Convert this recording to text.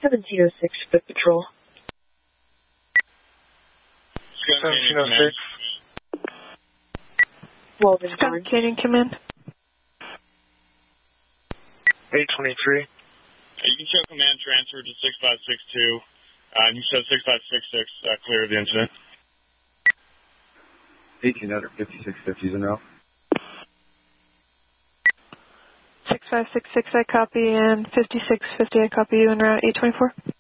1706, Foot Patrol. 1706. Walden Scott Barnes. Canyon Command. 823. You can show command transfer to 6562. You can show 6566 clear of the incident. 1800, 5650s en route. 6566, I copy, and 5650, I copy you en route 824.